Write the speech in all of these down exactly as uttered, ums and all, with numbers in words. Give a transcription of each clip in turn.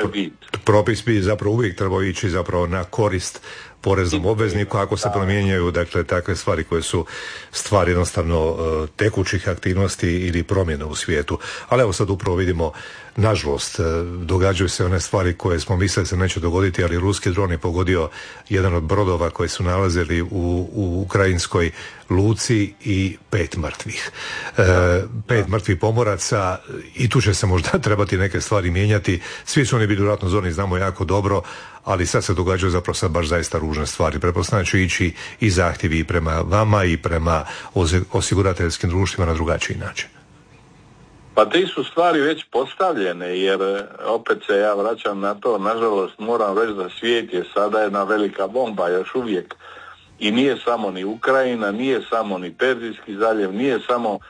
je bit. Propis bi zapravo uvijek trebao ići zapravo na korist poreznom obvezniku ako se promjenjaju, dakle, takve stvari koje su stvari jednostavno uh, tekućih aktivnosti ili promjena u svijetu. Ali evo sad upravo vidimo, nažalost, uh, događaju se one stvari koje smo mislili se neće dogoditi, ali ruski dron je pogodio jedan od brodova koji su nalazili u, u ukrajinskoj luci i pet mrtvih. Uh, pet mrtvih pomoraca, i tu će se možda trebati neke stvari mijenjati. Svi su oni bili u ratnoj zoni, znamo jako dobro, ali sad se događaju zapravo sad baš zaista ružne stvari. Pretpostavljam će ići i zahtjevi i prema vama i prema osigurateljskim društvima na drugačiji način. Pa te su stvari već postavljene, jer opet se ja vraćam na to, nažalost moram reći da svijet je sada jedna velika bomba još uvijek. I nije samo ni Ukrajina, nije samo ni Perzijski zaljev, nije samo uh,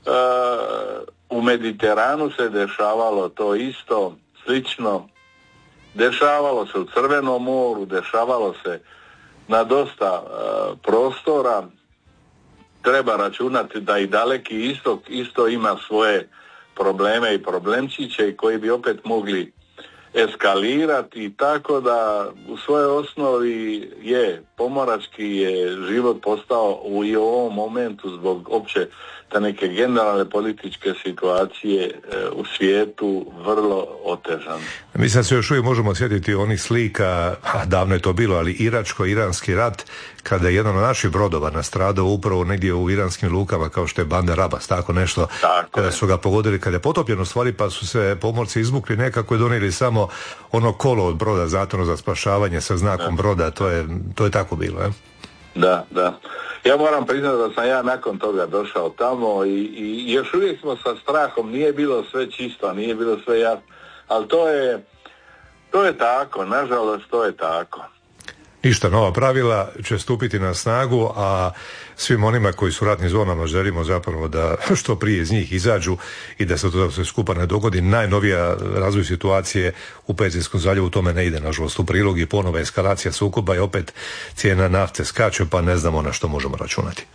u Mediteranu se dešavalo to isto, slično. Dešavalo se u Crvenom moru, dešavalo se na dosta uh, prostora. Treba računati da i Daleki istok isto ima svoje probleme i problemčiće koji bi opet mogli eskalirati, i tako da u svojoj osnovi je pomorački je život postao u i ovom momentu zbog opće te neke generalne političke situacije e, u svijetu vrlo otežan. Mi sad se još uvijek možemo sjetiti onih slika, a davno je to bilo, ali iračko-iranski rat, kada je jedan od naših brodova nastradao upravo negdje u iranskim lukama, kao što je Bandar Abbas, tako nešto, tako kada je. su ga pogodili, kada je potopljeno stvari, pa su se pomorci izmukli, nekako je donijeli samo ono kolo od broda zatvorno za spašavanje sa znakom da. broda, to je, to je tako bilo, je? Da, da. Ja moram priznati da sam ja nakon toga došao tamo i, i još uvijek smo sa strahom, nije bilo sve čisto, nije bilo sve jasno, ali to je, to je tako, nažalost to je tako. Ništa, nova pravila će stupiti na snagu, a svim onima koji su u ratnim zonama želimo zapravo da što prije iz njih izađu i da se to sve skupa ne dogodi. Najnovija razvoj situacije u Perzijskom zaljevu tome ne ide, nažalost, u prilog i ponovna eskalacija sukoba i opet cijena nafte skače, pa ne znamo na što možemo računati.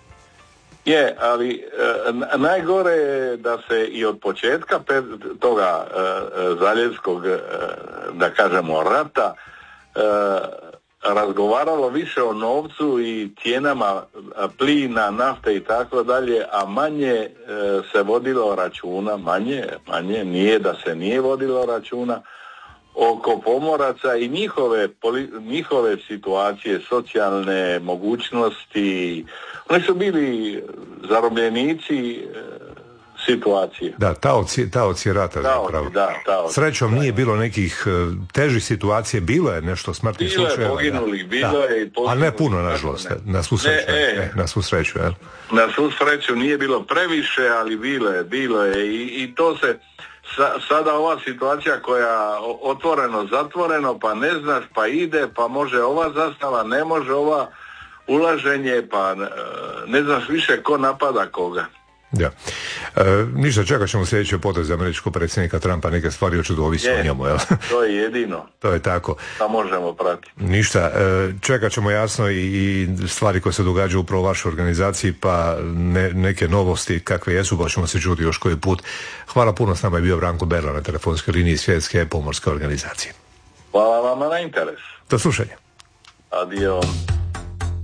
Je, ali e, najgore je da se i od početka pe, toga e, zaljevskog, e, da kažemo, rata e, razgovaralo više o novcu i cijenama plina, nafte i tako dalje, a manje e, se vodilo računa, manje, manje, nije da se nije vodilo računa oko pomoraca i njihove, poli, njihove situacije, socijalne mogućnosti. Oni su bili zarobljenici e, situacije. Da, taoci, taoci rata taoci, zapravo. Da, taoci, Srećom da. nije bilo nekih uh, težih situacija, bilo je nešto smrtnih slučajeva. Bilo je poginulih, bilo da. je i poginulih. Ali ne puno, nažalost, ne. na svu sreću. Ne, e, na svu sreću, jel? Na svu sreću nije bilo previše, ali bilo je, bilo je i, i to se sa, sada ova situacija koja otvoreno, zatvoreno, pa ne znaš, pa ide, pa može ova zastava, ne može ova ulaženje, pa ne znaš više ko napada koga. Da. E, ništa, čekat ćemo sljedeće poteze američkog predsjednika Trumpa, neke stvari očito ovisi o njemu, jel? To je jedino. To je tako. Da možemo pratiti. Ništa, e, čekat ćemo jasno i, i stvari koje se događaju upravo u vašoj organizaciji, pa ne, neke novosti kakve jesu, pa ćemo se čuti još koji put. Hvala puno, s nama je bio Branko Berla na telefonskoj liniji Svjetske pomorske organizacije. Hvala vama na interes. Do slušanja. Adio.